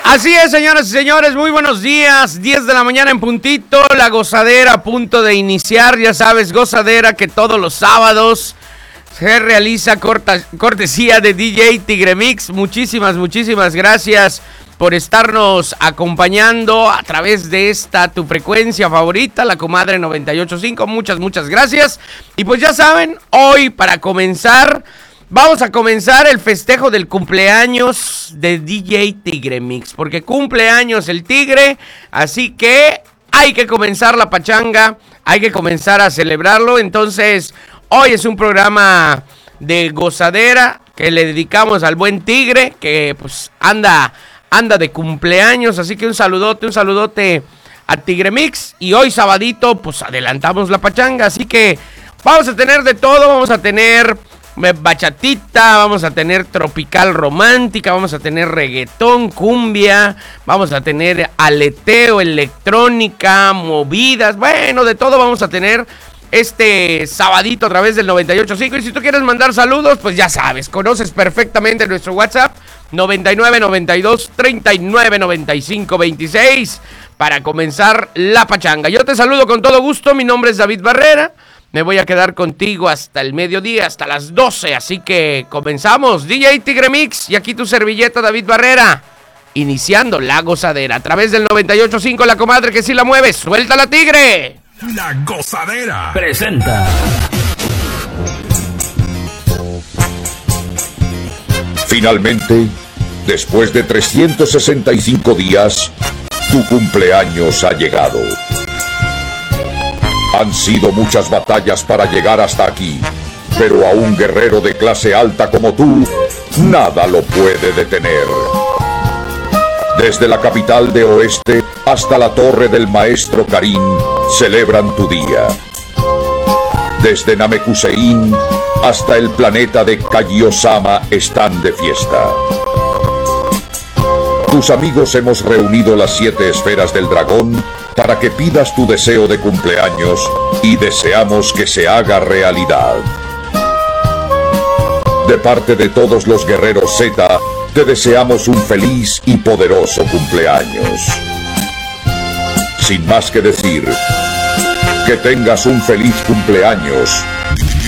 Así es, señoras y señores, muy buenos días, 10 de la mañana en puntito, la gozadera a punto de iniciar, ya sabes, gozadera que todos los sábados se realiza cortesía de DJ Tigre Mix. Muchísimas gracias por estarnos acompañando a través de esta tu frecuencia favorita, la Comadre 98.5, muchas gracias. Y pues ya saben, hoy para comenzar... Vamos a comenzar el festejo del cumpleaños de DJ Tigre Mix, porque cumpleaños el Tigre, así que hay que comenzar la pachanga, hay que comenzar a celebrarlo. Entonces, hoy es un programa de gozadera que le dedicamos al buen Tigre, que pues anda de cumpleaños, así que un saludote a Tigre Mix. Y hoy sabadito, pues adelantamos la pachanga, así que vamos a tener de todo, vamos a tener... bachatita, vamos a tener tropical romántica, vamos a tener reggaetón, cumbia, vamos a tener aleteo, electrónica, movidas, bueno, de todo vamos a tener este sabadito a través del 98.5. Y si tú quieres mandar saludos, pues ya sabes, conoces perfectamente nuestro WhatsApp 99 92 39 95 26 para comenzar la pachanga. Yo te saludo con todo gusto, mi nombre es David Barrera. Me voy a quedar contigo hasta el mediodía, hasta las 12, así que comenzamos. DJ Tigre Mix y aquí tu servilleta David Barrera, iniciando la gozadera a través del 98.5, la comadre que sí la mueve. ¡Suéltala, Tigre! La gozadera presenta. Finalmente, después de 365 días, tu cumpleaños ha llegado. Han sido muchas batallas para llegar hasta aquí, pero a un guerrero de clase alta como tú, nada lo puede detener. Desde la capital de Oeste hasta la torre del maestro Karim, celebran tu día. Desde Namekusein hasta el planeta de Kaguya-sama están de fiesta. Tus amigos hemos reunido las 7 esferas del dragón para que pidas tu deseo de cumpleaños y deseamos que se haga realidad. De parte de todos los guerreros Z, te deseamos un feliz y poderoso cumpleaños. Sin más que decir, que tengas un feliz cumpleaños,